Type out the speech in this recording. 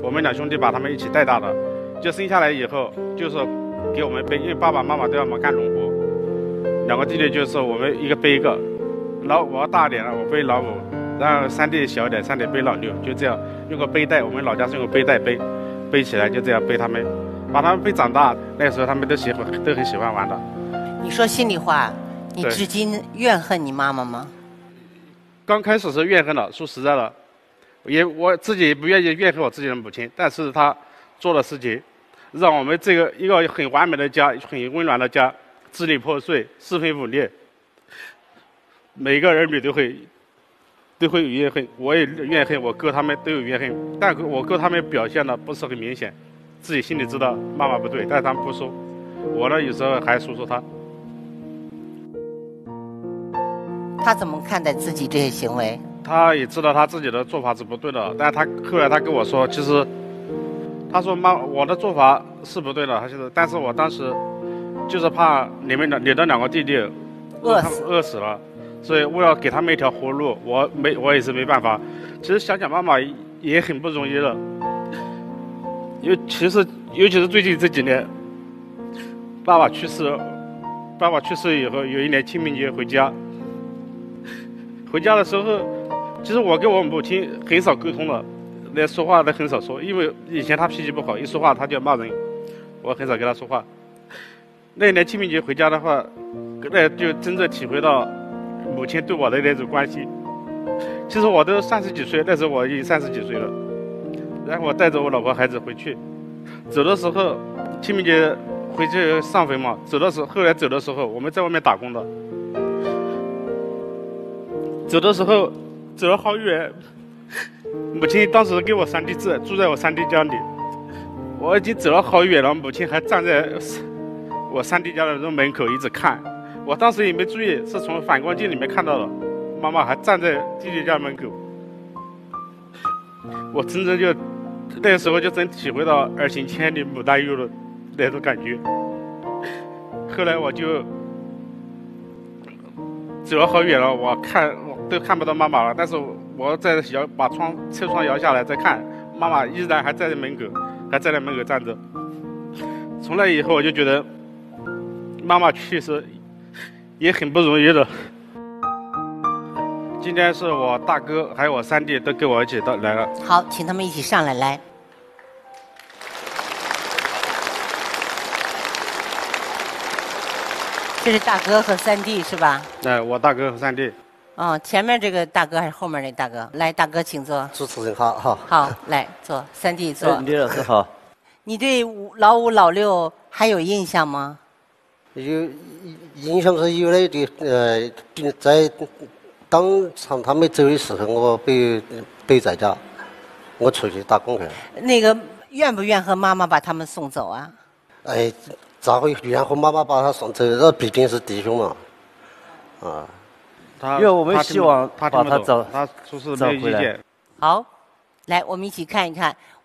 我们两兄弟把他们一起带大的。就生下来以后，就是给我们背，因为爸爸妈妈都要忙干农活，两个弟弟就是我们一个背一个。我大点了，我背老五，然后三弟小一点，三弟背老六，就这样用个背带，我们老家是用背带背起来，就这样背他们，把他们背长大。那个时候他们都很喜欢玩的。 你说心里话，你至今怨恨你妈妈吗？ 刚开始是怨恨的，说实在的，我自己也不愿意怨恨我自己的母亲，但是她做的事情，让我们这个一个很完美的家、很温暖的家，支离破碎，四分五裂。每个儿女都会有怨恨，我也怨恨，我哥他们都有怨恨，但我哥他们表现的不是很明显，自己心里知道妈妈不对，但是他们不说。我呢，有时候还说他。 他怎么看待自己这些行为？ 他也知道他自己的做法是不对的，但他后来他跟我说，其实他说我的做法是不对的，但是我当时就是怕你的两个弟弟饿死了。所以我要给他们一条活路，我也是没办法。其实想想妈妈也很不容易的，尤其是最近这几年，爸爸去世以后，有一年清明节回家的时候，其实我跟我母亲很少沟通的，连说话都很少说，因为以前她脾气不好，一说话她就要骂人，我很少跟她说话。那一年清明节回家的话，那就真正体会到母亲对我的那种关心。其实我都30几岁，那时候我已经30几岁了。然后我带着我老婆孩子回去，走的时候，清明节回去上坟嘛。后来走的时候，我们在外面打工的。走的时候走了好远，母亲当时给我3弟字，住在我3弟家里。我已经走了好远了，母亲还站在我3弟家的门口一直看。我当时也没注意，是从反光镜里面看到的，妈妈还站在弟弟家门口。我真正就那个时候就真体会到儿行千里母担忧的那种感觉。后来我就走了好远了，我都看不到妈妈了，但是我在把车窗摇下来再看，妈妈依然还在门口，站着。从那以后我就觉得妈妈去世也很不容易的。今天是我大哥还有我3弟都跟我一起来了。 好，请他们一起上来。这是大哥和3弟是吧？ 我大哥和3弟。 前面这个大哥还是后面那大哥？来，大哥请坐。 主持人好。 好，来坐。3弟坐。 李老师好。 你对老5、老6还有印象吗？ 有印象是有那的，在当场他们走的时候，我被在家，我出去打工去了。 那个愿不愿和妈妈把他们送走啊？ 哎，咋会愿和妈妈把他送走？这毕竟是弟兄嘛， 因为我们希望把他找他说是没有意见。 好，来，我们一起看一看